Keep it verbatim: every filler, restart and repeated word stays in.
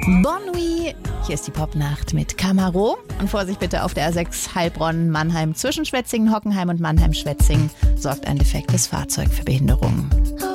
Bon Nuit, hier ist die Popnacht mit Camaro. Und Vorsicht bitte auf der A sechs Heilbronn-Mannheim zwischen Schwetzingen, Hockenheim und Mannheim-Schwetzingen sorgt ein defektes Fahrzeug für Behinderungen.